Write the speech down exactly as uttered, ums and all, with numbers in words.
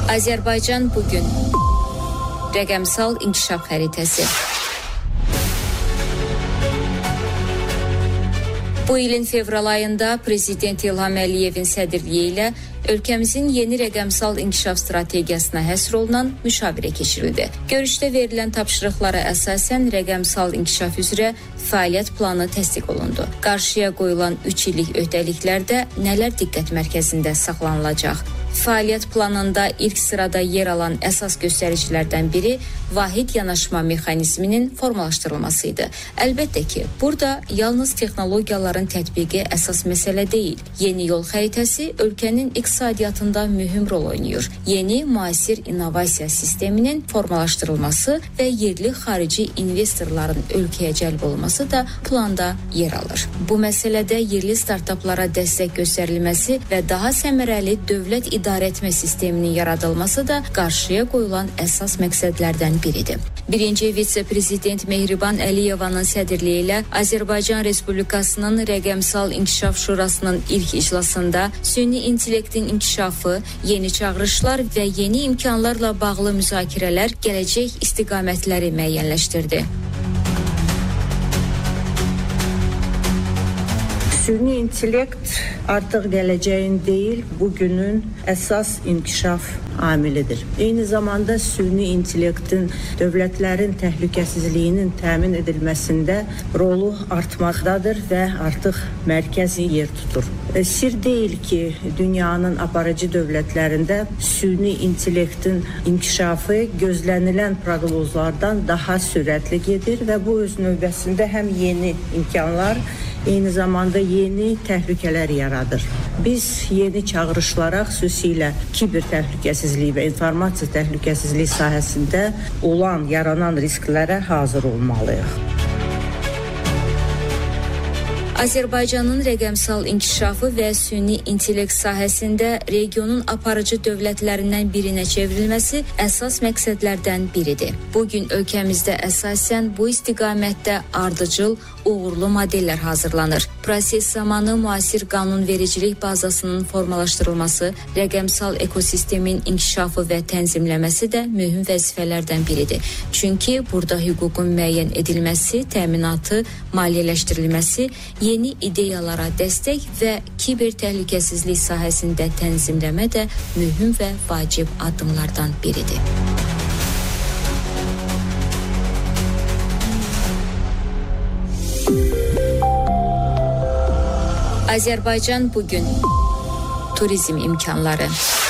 Azərbaycan bugün. Rəqəmsal inkişaf xəritəsi. Bu ilin fevral ayında Prezident İlham Əliyevin sədrliyi ilə ölkəmizin yeni rəqəmsal inkişaf strategiyasına həsr olunan müşavirə keçirildi. Görüşdə verilən tapşırıqlara əsasən rəqəmsal inkişaf üzrə fəaliyyət planı təsdiq olundu. Qarşıya qoyulan üç illik öhdəliklərdə nələr diqqət mərkəzində saxlanılacaq? Fəaliyyət planında ilk sırada yer alan əsas göstəricilərdən biri vahid yanaşma mexanizminin formalaşdırılması idi. Əlbəttə ki, burada yalnız texnologiyaların tətbiqi əsas məsələ deyil. Yeni yol xəritəsi ölkənin iqtisadiyyatında mühüm rol oynayır. Yeni müasir innovasiya sisteminin formalaşdırılması və yerli xarici investorların ölkəyə cəlb olması da planda yer alır. Bu məsələdə yerli startaplara dəstək göstərilməsi və daha səmərəli dövlət idarə etmə sisteminin yaradılması da qarşıya qoyulan əsas məqsədlərdən biridir. Birinci vitse-prezident Mehriban Əliyevanın sədrliyi ilə Azərbaycan Respublikasının Rəqəmsal İnkişaf Şurasının ilk iclasında süni intellektin inkişafı, yeni çağırışlar və yeni imkanlarla bağlı müzakirələr gələcək istiqamətləri müəyyənləşdirdi. Süni intellekt artıq gələcəyin deyil, bugünün əsas inkişaf amilidir. Eyni zamanda süni intellektin dövlətlərin təhlükəsizliyinin təmin edilməsində rolu artmaqdadır və artıq mərkəzi yer tutur. Sir deyil ki, dünyanın aparıcı dövlətlərində süni intellektin inkişafı gözlənilən proqnozlardan daha sürətli gedir və bu öz növbəsində həm yeni imkanlar, eyni zamanda yeni təhlükələr yaradır. Biz yeni çağırışlara, xüsusilə kiber təhlükəsizliyi və informasiya təhlükəsizliyi sahəsində olan, yaranan risklərə hazır olmalıyıq. Azərbaycanın rəqəmsal inkişafı və süni intellekt sahəsində regionun aparıcı dövlətlərindən birinə çevrilməsi əsas məqsədlərdən biridir. Bugün ölkəmizdə əsasən bu istiqamətdə ardıcıl, uğurlu modellər hazırlanır. Proses zamanı müasir qanunvericilik bazasının formalaşdırılması, rəqəmsal ekosistemin inkişafı və tənzimləməsi də mühüm vəzifələrdən biridir. Çünki burada hüququn müəyyən edilməsi, təminatı, maliyyələşdirilməsi, yeni ideyalara dəstək və kiber təhlükəsizlik sahəsində tənzimləmə də mühüm və vacib addımlardan biridir. Azərbaycan bugün. Turizm imkanları.